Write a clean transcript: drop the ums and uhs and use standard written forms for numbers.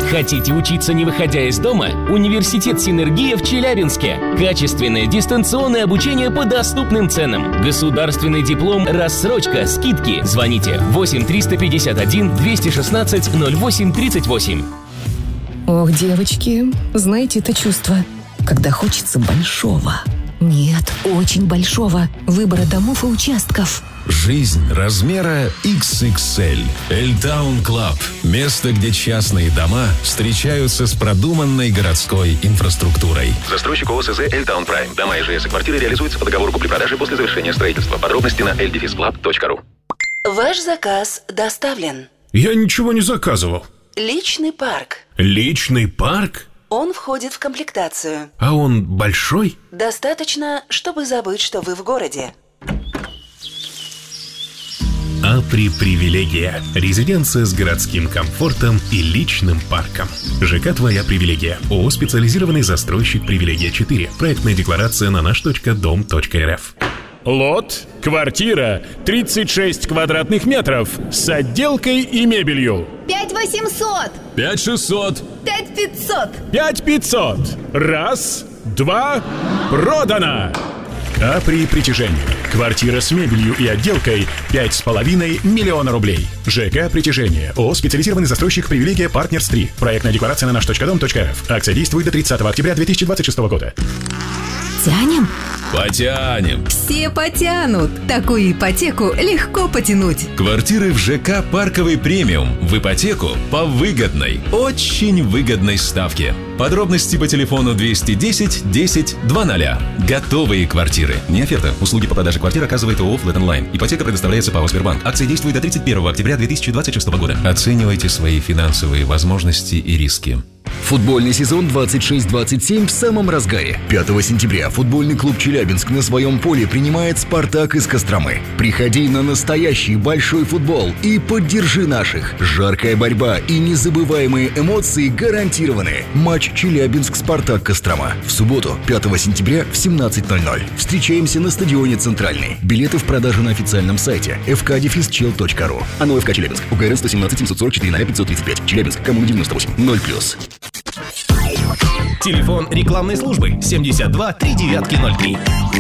Хотите учиться, не выходя из дома? Университет «Синергия» в Челябинске. Качественное дистанционное обучение по доступным ценам. Государственный диплом, рассрочка, скидки. Звоните 8-351-216-08-38. Ох, девочки, знаете это чувство, когда хочется большого. Нет, очень большого выбора домов и участков. Жизнь размера XXL. Эльтаун Клаб. Место, где частные дома встречаются с продуманной городской инфраструктурой. Застройщик ОСЗ Эльтаун Прайм. Дома ИЖС и квартиры реализуются по договору купли-продажи после завершения строительства. Подробности на ldefisclub.ru. Ваш заказ доставлен. Я ничего не заказывал. Личный парк. Личный парк? Он входит в комплектацию. А он большой? Достаточно, чтобы забыть, что вы в городе. Апри Привилегия. Резиденция с городским комфортом и личным парком. ЖК «Твоя привилегия». ООО «Специализированный застройщик Привилегия 4». Проектная декларация на наш.дом.рф. Лот, квартира, 36 квадратных метров с отделкой и мебелью. 5800. 5600. 5500. 5500. Раз, два, продано. Апри Притяжение. Квартира с мебелью и отделкой 5,5 миллиона рублей. ЖК Притяжение. ООО «Специализированный застройщик Привилегия Партнерс 3». Проектная декларация на наш.дом.рф. Акция действует до 30 октября 2026 года. Тянем? Потянем. Все потянут. Такую ипотеку легко потянуть. Квартиры в ЖК «Парковый премиум» в ипотеку по выгодной, очень выгодной ставке. Подробности по телефону 210 10 00. Готовые квартиры. Не оферта. Услуги по продаже квартир оказывает ООО «Флэт Онлайн». Ипотека предоставляется ПАО «Сбербанк». Акция действует до 31 октября 2026 года. Оценивайте свои финансовые возможности и риски. Футбольный сезон 26-27 в самом разгаре. 5 сентября футбольный клуб «Челябинск» на своем поле принимает «Спартак» из Костромы. Приходи на настоящий большой футбол и поддержи наших. Жаркая борьба и незабываемые эмоции гарантированы. Матч «Челябинск-Спартак» Кострома. В субботу, 5 сентября в 17:00. Встречаемся на стадионе «Центральный». Билеты в продаже на официальном сайте fkdefisчел.ru. АНО ФК Челябинск. УКРН 117 744 535. Челябинск. Коммуна 98. 0+. Телефон рекламной службы 72 3903.